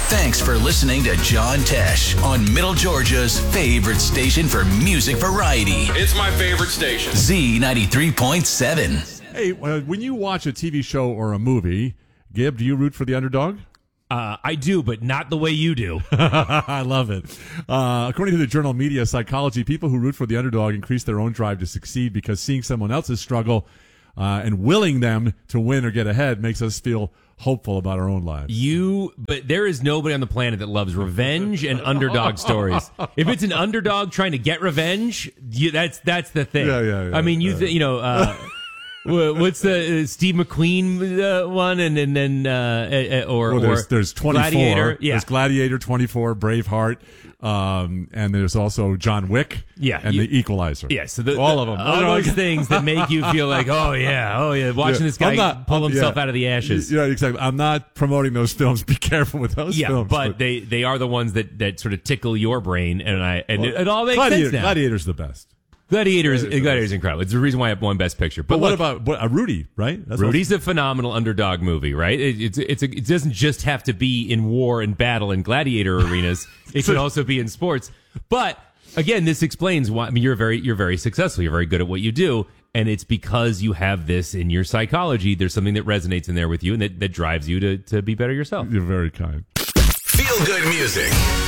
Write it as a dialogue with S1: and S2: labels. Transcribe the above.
S1: Thanks for listening to John Tesh on Middle Georgia's favorite station for music variety.
S2: It's my favorite station.
S1: Z93.7.
S3: Hey, when you watch a TV show or a movie, Gib, do you root for the underdog?
S4: I do, but not the way you do.
S3: I love it. According to the journal Media Psychology, people who root for the underdog increase their own drive to succeed because seeing someone else's struggle and willing them to win or get ahead makes us feel hopeful about our own lives.
S4: But there is nobody on the planet that loves revenge and underdog stories. If it's an underdog trying to get revenge, that's the thing.
S3: Yeah.
S4: I mean, what's the Steve McQueen one, and then
S3: there's 24.
S4: Gladiator. Yeah.
S3: There's Gladiator, 24, Braveheart, and there's also John Wick.
S4: Yeah,
S3: and The Equalizer.
S4: Yeah, so
S3: all of them.
S4: All those things that make you feel like, oh yeah, watching this guy pull himself out of the ashes.
S3: Yeah, exactly. I'm not promoting those films. Be careful with those films.
S4: But they are the ones that sort of tickle your brain, and it all makes sense now.
S3: Gladiator's the best.
S4: Gladiator's incredible. It's the reason why I won Best Picture.
S3: But what about Rudy, right?
S4: Rudy's a phenomenal underdog movie, right? It doesn't just have to be in war and battle and gladiator arenas. It can also be in sports. But again, this explains why. I mean, you're very successful. You're very good at what you do, and it's because you have this in your psychology. There's something that resonates in there with you, and that drives you to be better yourself.
S3: You're very kind.
S1: Feel good music.